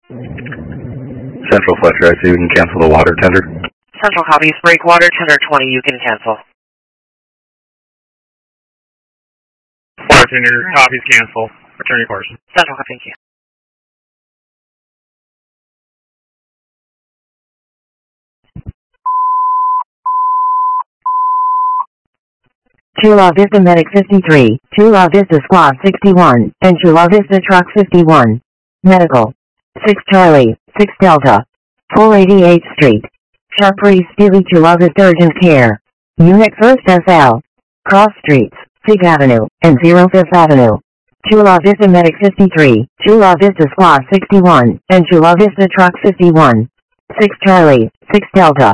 Central Fletcher, I see we can cancel the water tender. Central copies, breakwater, tender 20, you can cancel. Water tender, copies, cancel. Return your portion. Central copy, thank you. Chula Vista Medic 53, Chula Vista Squad 61, and Chula Vista Truck 51. Medical. 6 Charlie, 6 Delta. 488th Street. Sharpry Steely Chula Vista Urgent Care. Unit 1st SL. Cross Streets, 5th Avenue, and 05th Avenue. Chula Vista Medic 53, Chula Vista Squad 61, and Chula Vista Truck 51. 6 Charlie, 6 Delta.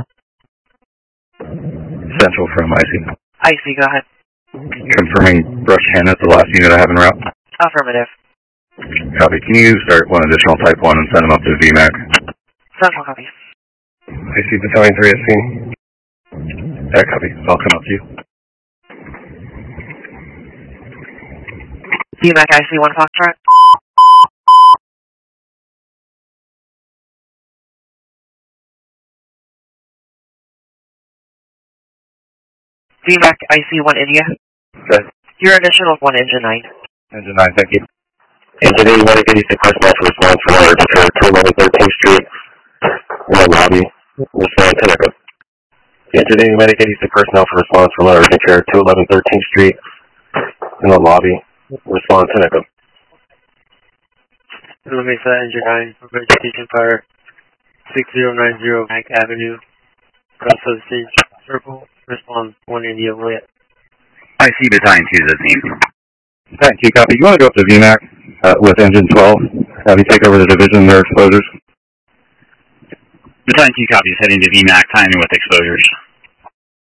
Central from IC. IC, go ahead. Confirming Brush Hannah is the last unit I have en route. Affirmative. Copy. Can you start one additional Type 1 and send them up to VMAC? Central copy. IC Battalion 3 at scene. Yeah, copy. I'll come up to you. VMAC IC 1 Foxtrot. VMAC IC 1 India. Okay. Your initial 1 Engine 9. Engine 9, thank you. Engine 8, Medic 86 personnel for response from our urgent care 211 13th Street. In the lobby. Respond Tenneco. Engine 8, Medic 86 personnel for response from our urgent care 211 13th Street. In the lobby. Respond Tenneco. Mesa Engine 9 for vegetation fire 6090 Mac Avenue. Cross of Stage Circle. Response 1 India lit. IC Battalion 2 is at scene. Thank you, copy. You want to go up to VMAC with Engine 12? Have you take over the division and their exposures? Battalion 2 copies heading to VMAC, timing with exposures.